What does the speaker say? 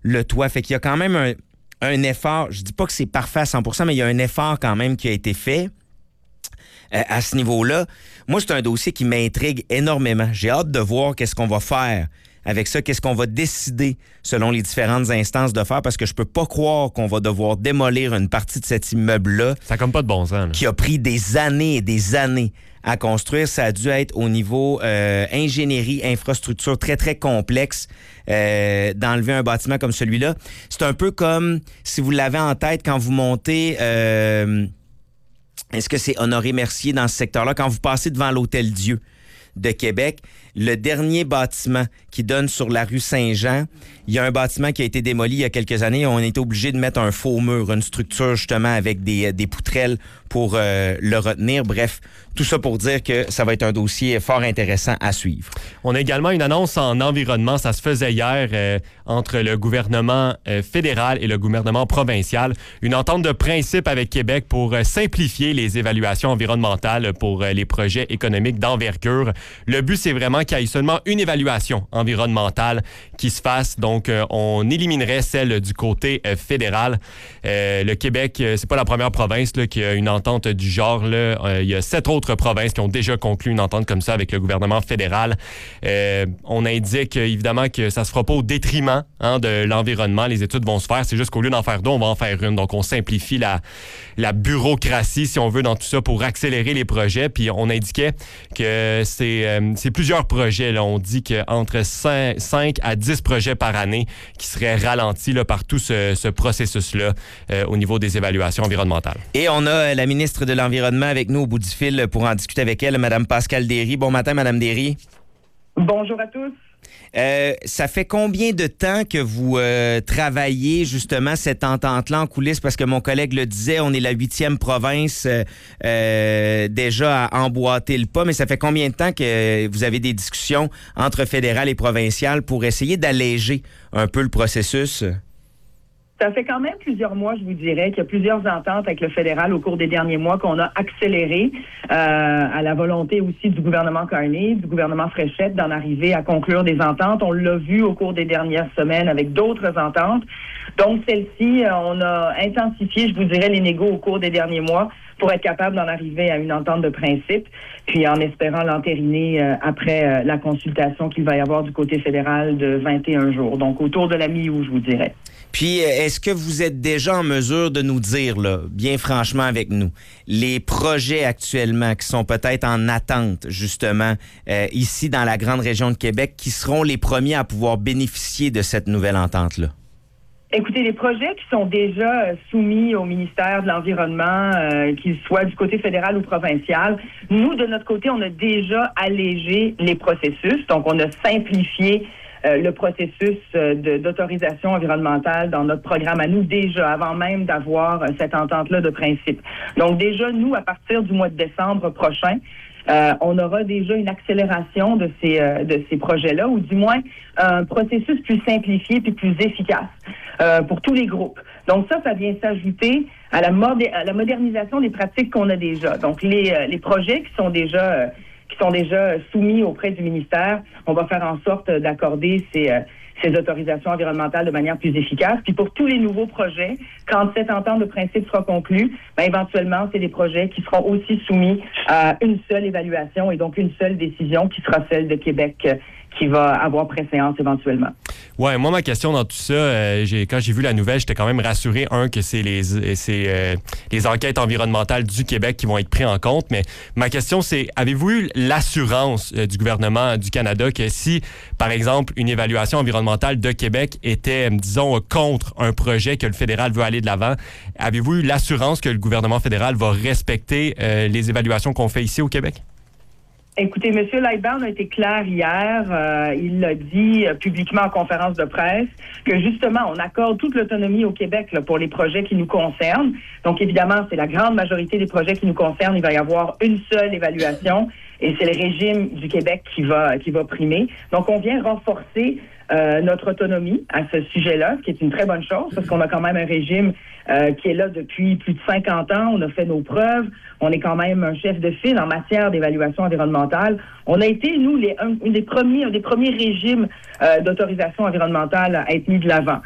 le toit. Fait qu'il y a quand même un effort. Je dis pas que c'est parfait à 100%, mais il y a un effort quand même qui a été fait à ce niveau-là. Moi, c'est un dossier qui m'intrigue énormément. J'ai hâte de voir qu'est-ce qu'on va faire avec ça, qu'est-ce qu'on va décider selon les différentes instances de faire, parce que je peux pas croire qu'on va devoir démolir une partie de cet immeuble-là. Ça n'a comme pas de bon sens, là. Qui a pris des années et des années à construire. Ça a dû être au niveau ingénierie, infrastructure très, très complexe d'enlever un bâtiment comme celui-là. C'est un peu comme, si vous l'avez en tête, quand vous montez... est-ce que c'est Honoré Mercier dans ce secteur-là? Quand vous passez devant l'Hôtel Dieu de Québec, le dernier bâtiment qui donne sur la rue Saint-Jean, il y a un bâtiment qui a été démoli il y a quelques années. On a été obligé de mettre un faux mur, une structure justement avec des poutrelles pour le retenir. Bref, tout ça pour dire que ça va être un dossier fort intéressant à suivre. On a également une annonce en environnement. Ça se faisait hier entre le gouvernement fédéral et le gouvernement provincial. Une entente de principe avec Québec pour simplifier les évaluations environnementales pour les projets économiques d'envergure. Le but, c'est vraiment qu'il y ait seulement une évaluation environnementale qui se fasse. Donc, on éliminerait celle du côté fédéral. Le Québec, c'est pas la première province là, qui a une entente du genre. Là. Il y a 7 autres provinces qui ont déjà conclu une entente comme ça avec le gouvernement fédéral. On indique évidemment que ça se fera pas au détriment de l'environnement. Les études vont se faire. C'est juste qu'au lieu d'en faire deux, on va en faire une. Donc, on simplifie la bureaucratie, si on veut, dans tout ça pour accélérer les projets. Puis, on indiquait que c'est plusieurs projets. Là. On dit qu'entre 5 à 10 projets par année qui seraient ralentis là, par tout ce processus-là au niveau des évaluations environnementales. Et on a la ministre de l'Environnement avec nous au bout du fil pour en discuter avec elle, Mme Pascale Derry. Bon matin, Mme Derry. Bonjour à tous. Ça fait combien de temps que vous travaillez justement cette entente-là en coulisses? Parce que mon collègue le disait, on est la 8e province déjà à emboîter le pas, mais ça fait combien de temps que vous avez des discussions entre fédéral et provincial pour essayer d'alléger un peu le processus? Ça fait quand même plusieurs mois, je vous dirais, qu'il y a plusieurs ententes avec le fédéral au cours des derniers mois qu'on a accéléré à la volonté aussi du gouvernement Carney, du gouvernement Fréchette d'en arriver à conclure des ententes. On l'a vu au cours des dernières semaines avec d'autres ententes. Donc, celle-ci, on a intensifié, je vous dirais, les négos au cours des derniers mois pour être capable d'en arriver à une entente de principe, puis en espérant l'entériner après la consultation qu'il va y avoir du côté fédéral de 21 jours. Donc, autour de la mi-août, je vous dirais. Puis, est-ce que vous êtes déjà en mesure de nous dire, là, bien franchement avec nous, les projets actuellement qui sont peut-être en attente, justement, ici dans la grande région de Québec, qui seront les premiers à pouvoir bénéficier de cette nouvelle entente-là? Écoutez, les projets qui sont déjà soumis au ministère de l'Environnement, qu'ils soient du côté fédéral ou provincial, nous, de notre côté, on a déjà allégé les processus. Donc, on a simplifié le processus d'autorisation environnementale dans notre programme à nous déjà, avant même d'avoir cette entente-là de principe. Donc, déjà, nous, à partir du mois de décembre prochain, on aura déjà une accélération de ces projets-là, ou du moins un processus plus simplifié puis plus efficace pour tous les groupes. Donc ça vient s'ajouter à la modernisation des pratiques qu'on a déjà. Donc les projets qui sont déjà soumis auprès du ministère, on va faire en sorte d'accorder ces autorisations environnementales de manière plus efficace. Puis pour tous les nouveaux projets, quand cette entente de principe sera conclue, éventuellement, c'est des projets qui seront aussi soumis à une seule évaluation et donc une seule décision qui sera celle de Québec qui va avoir préséance éventuellement. Ouais, moi, ma question dans tout ça, quand j'ai vu la nouvelle, j'étais quand même rassuré, que c'est les enquêtes environnementales du Québec qui vont être prises en compte. Mais ma question, c'est, avez-vous eu l'assurance du gouvernement du Canada que si, par exemple, une évaluation environnementale de Québec était, disons, contre un projet que le fédéral veut aller de l'avant, avez-vous eu l'assurance que le gouvernement fédéral va respecter les évaluations qu'on fait ici au Québec? Écoutez, M. Lightbound a été clair hier. Il l'a dit publiquement en conférence de presse que justement, on accorde toute l'autonomie au Québec là, pour les projets qui nous concernent. Donc, évidemment, c'est la grande majorité des projets qui nous concernent. Il va y avoir une seule évaluation et c'est le régime du Québec qui va primer. Donc, on vient renforcer notre autonomie à ce sujet-là, ce qui est une très bonne chose parce qu'on a quand même un régime qui est là depuis plus de 50 ans. On a fait nos preuves. On est quand même un chef de file en matière d'évaluation environnementale. On a été, nous, un des premiers régimes d'autorisation environnementale à être mis de l'avant.